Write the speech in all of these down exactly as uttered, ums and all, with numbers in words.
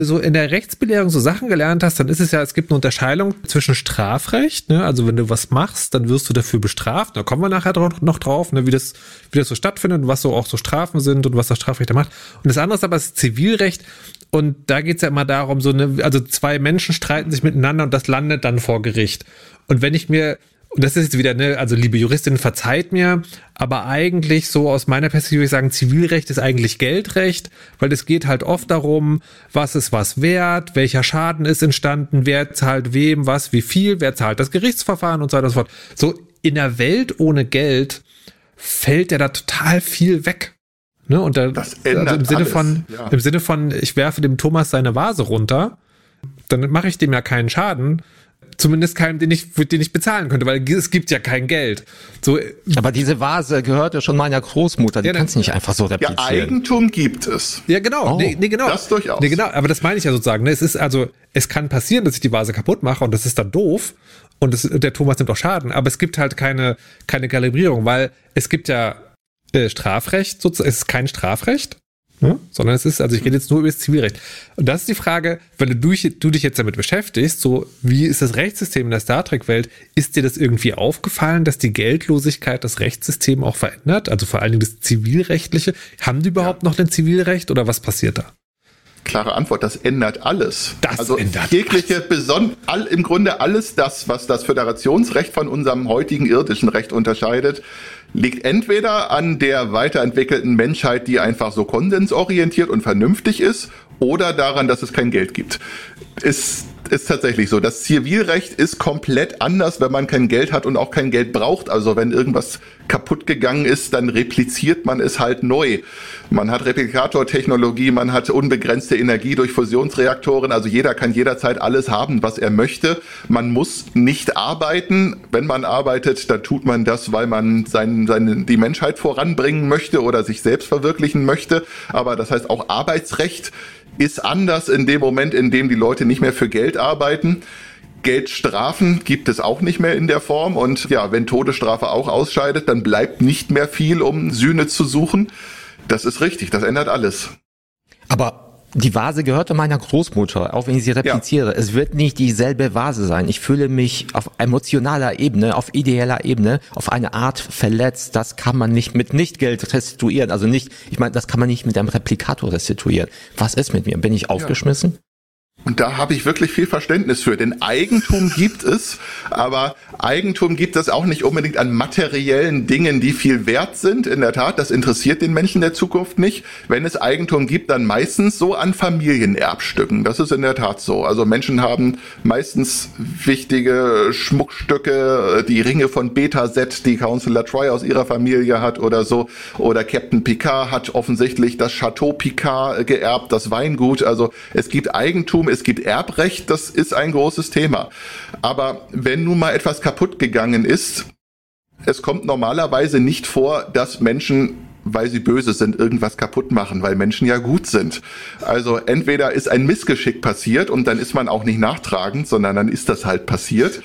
so in der Rechtsbelehrung so Sachen gelernt hast, dann ist es ja, es gibt eine Unterscheidung zwischen Strafrecht, ne? Also wenn du was machst, dann wirst du dafür bestraft. Da kommen wir nachher noch drauf, ne? wie das, wie das so stattfindet und was so auch so Strafen sind und was das Strafrecht da macht. Und das andere ist aber das Zivilrecht. Und da geht's ja immer darum, so eine, also zwei Menschen streiten sich miteinander und das landet dann vor Gericht. Und wenn ich mir Und das ist jetzt wieder, ne, also liebe Juristin, verzeiht mir, aber eigentlich so aus meiner Perspektive würde ich sagen, Zivilrecht ist eigentlich Geldrecht, weil es geht halt oft darum, was ist was wert, welcher Schaden ist entstanden, wer zahlt wem was, wie viel, wer zahlt das Gerichtsverfahren und so weiter und so fort. So in der Welt ohne Geld fällt ja da total viel weg. Ne? Und da, das ändert also im Sinne alles. von, ja. im Sinne von, ich werfe dem Thomas seine Vase runter, dann mache ich dem ja keinen Schaden. Zumindest keinen, den ich, den ich bezahlen könnte, weil es gibt ja kein Geld. So, aber diese Vase gehört ja schon meiner Großmutter, die ja, kannst du nicht einfach so replizieren. Ja, Eigentum gibt es. Ja, genau. Oh, nee, nee, genau. Das durchaus. Nee, genau. Aber das meine ich ja sozusagen. Ne? Es ist also, es kann passieren, dass ich die Vase kaputt mache und das ist dann doof und das, der Thomas nimmt auch Schaden, aber es gibt halt keine, keine Kalibrierung, weil es gibt ja äh, Strafrecht, sozusagen, es ist kein Strafrecht. Ja, sondern es ist, also ich rede jetzt nur über das Zivilrecht. Und das ist die Frage, wenn du, du dich jetzt damit beschäftigst, so wie ist das Rechtssystem in der Star Trek-Welt, ist dir das irgendwie aufgefallen, dass die Geldlosigkeit das Rechtssystem auch verändert? Also vor allen Dingen das Zivilrechtliche. Haben die überhaupt ja. noch ein Zivilrecht oder was passiert da? Klare Antwort, das ändert alles. Das also ändert jegliche beson- all, im Grunde alles das, was das Föderationsrecht von unserem heutigen irdischen Recht unterscheidet, liegt entweder an der weiterentwickelten Menschheit, die einfach so konsensorientiert und vernünftig ist, oder daran, dass es kein Geld gibt. Ist, ist tatsächlich so. Das Zivilrecht ist komplett anders, wenn man kein Geld hat und auch kein Geld braucht. Also wenn irgendwas kaputt gegangen ist, dann repliziert man es halt neu. Man hat Replikatortechnologie, man hat unbegrenzte Energie durch Fusionsreaktoren. Also jeder kann jederzeit alles haben, was er möchte. Man muss nicht arbeiten. Wenn man arbeitet, dann tut man das, weil man sein, seine, die Menschheit voranbringen möchte oder sich selbst verwirklichen möchte. Aber das heißt auch Arbeitsrecht ist anders in dem Moment, in dem die Leute nicht mehr für Geld arbeiten. Geldstrafen gibt es auch nicht mehr in der Form. Und ja, wenn Todesstrafe auch ausscheidet, dann bleibt nicht mehr viel, um Sühne zu suchen. Das ist richtig, das ändert alles. Aber die Vase gehörte meiner Großmutter, auch wenn ich sie repliziere. Ja. Es wird nicht dieselbe Vase sein. Ich fühle mich auf emotionaler Ebene, auf ideeller Ebene, auf eine Art verletzt. Das kann man nicht mit Nicht-Geld restituieren. Also nicht, ich meine, das kann man nicht mit einem Replikator restituieren. Was ist mit mir? Bin ich aufgeschmissen? Ja. Und da habe ich wirklich viel Verständnis für, denn Eigentum gibt es, aber Eigentum gibt es auch nicht unbedingt an materiellen Dingen, die viel wert sind. In der Tat, das interessiert den Menschen der Zukunft nicht. Wenn es Eigentum gibt, dann meistens so an Familienerbstücken. Das ist in der Tat so. Also Menschen haben meistens wichtige Schmuckstücke, die Ringe von Beta-Set, die Counselor Troy aus ihrer Familie hat oder so. Oder Captain Picard hat offensichtlich das Chateau Picard geerbt, das Weingut. Also es gibt Eigentum. Es gibt Erbrecht, das ist ein großes Thema. Aber wenn nun mal etwas kaputt gegangen ist, es kommt normalerweise nicht vor, dass Menschen, weil sie böse sind, irgendwas kaputt machen, weil Menschen ja gut sind. Also entweder ist ein Missgeschick passiert und dann ist man auch nicht nachtragend, sondern dann ist das halt passiert.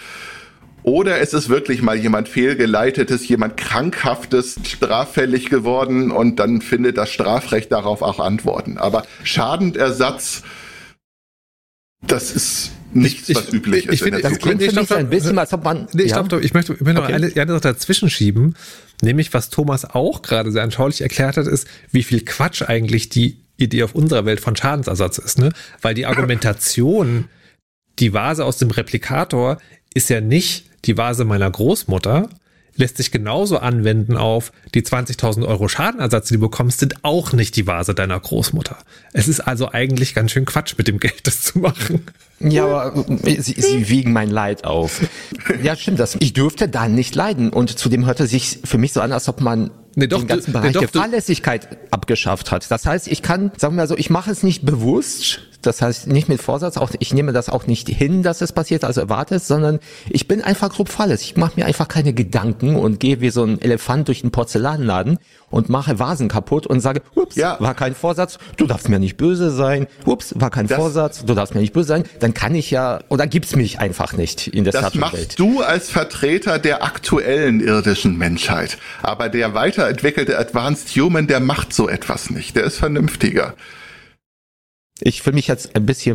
Oder es ist wirklich mal jemand fehlgeleitetes, jemand Krankhaftes straffällig geworden und dann findet das Strafrecht darauf auch Antworten. Aber Schadenersatz, das ist nichts, was üblich ist. Ich finde, das klingt für mich ein bisschen, als ob man... Nee, ich, ja. glaub, ich möchte, ich möchte okay. noch eine, eine Sache dazwischen schieben, nämlich was Thomas auch gerade sehr anschaulich erklärt hat, ist, wie viel Quatsch eigentlich die Idee auf unserer Welt von Schadensersatz ist, ne? Weil die Argumentation, die Vase aus dem Replikator ist ja nicht die Vase meiner Großmutter, lässt sich genauso anwenden auf die zwanzigtausend Euro Schadenersatz, die du bekommst, sind auch nicht die Vase deiner Großmutter. Es ist also eigentlich ganz schön Quatsch, mit dem Geld das zu machen. Ja, aber sie, sie wiegen mein Leid auf. Ja, stimmt das. Ich dürfte da nicht leiden. Und zudem hörte sich für mich so an, als ob man nee, doch, den ganzen du, Bereich nee, doch, der Fahrlässigkeit abgeschafft hat. Das heißt, ich kann, sagen wir mal so, ich mache es nicht bewusst. Das heißt, nicht mit Vorsatz, auch ich nehme das auch nicht hin, dass es passiert, also erwartet, sondern ich bin einfach grob fahrlässig. Ich mache mir einfach keine Gedanken und gehe wie so ein Elefant durch den Porzellanladen und mache Vasen kaputt und sage, ups, ja. war kein Vorsatz, du darfst mir nicht böse sein, ups, war kein das, Vorsatz, du darfst mir nicht böse sein, dann kann ich ja, oder gibt's mich einfach nicht in der Star Trek Welt. Das machst du als Vertreter der aktuellen irdischen Menschheit, aber der weiterentwickelte Advanced Human, der macht so etwas nicht, der ist vernünftiger. Ich fühle mich jetzt ein bisschen